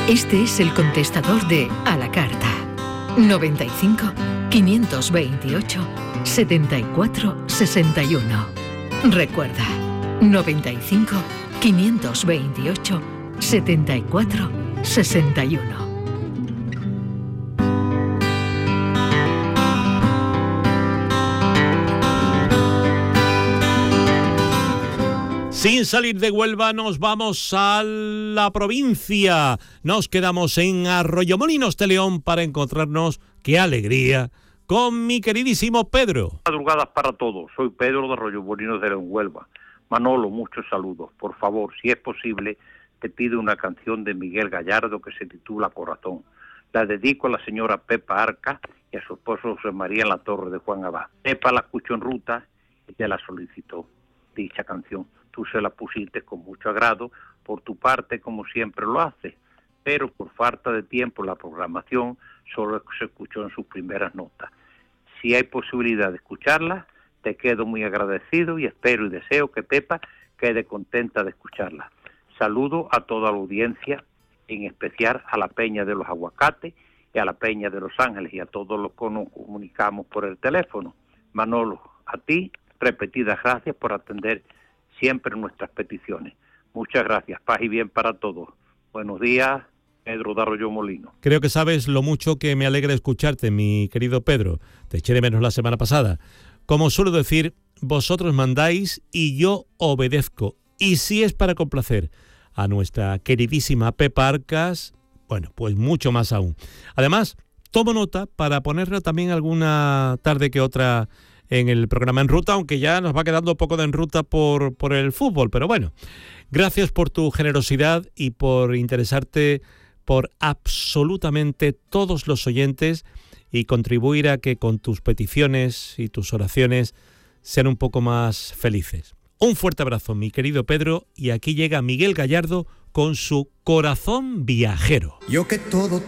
Este es el contestador de A la Carta. 95 528 74 61. Recuerda, 95 528 74 61. Sin salir de Huelva nos vamos a la provincia. Nos quedamos en Arroyomolinos de León para encontrarnos, qué alegría, con mi queridísimo Pedro. Madrugadas para todos. Soy Pedro de Arroyomolinos de León, Huelva. Manolo, muchos saludos. Por favor, si es posible, te pido una canción de Miguel Gallardo que se titula Corazón. La dedico a la señora Pepa Arca y a su esposo José María en la Torre de Juan Abad. Pepa la escuchó en ruta y te la solicitó, dicha canción. Tú se la pusiste con mucho agrado, por tu parte, como siempre lo haces, pero por falta de tiempo la programación solo se escuchó en sus primeras notas. Si hay posibilidad de escucharla, te quedo muy agradecido y espero y deseo que Pepa quede contenta de escucharla. Saludo a toda la audiencia, en especial a la Peña de los Aguacates y a la Peña de Los Ángeles y a todos los que nos comunicamos por el teléfono. Manolo, a ti, repetidas gracias por atender siempre nuestras peticiones. Muchas gracias, paz y bien para todos. Buenos días, Pedro de Arroyomolinos. Creo que sabes lo mucho que me alegra escucharte, mi querido Pedro. Te eché de menos la semana pasada. Como suelo decir, vosotros mandáis y yo obedezco. Y si es para complacer a nuestra queridísima Pepa Arcas, bueno, pues mucho más aún. Además, tomo nota para ponerla también alguna tarde que otra en el programa En Ruta, aunque ya nos va quedando poco de En Ruta por el fútbol, pero bueno, gracias por tu generosidad y por interesarte por absolutamente todos los oyentes y contribuir a que con tus peticiones y tus oraciones sean un poco más felices. Un fuerte abrazo, mi querido Pedro, y aquí llega Miguel Gallardo con su Corazón Viajero. Yo que todo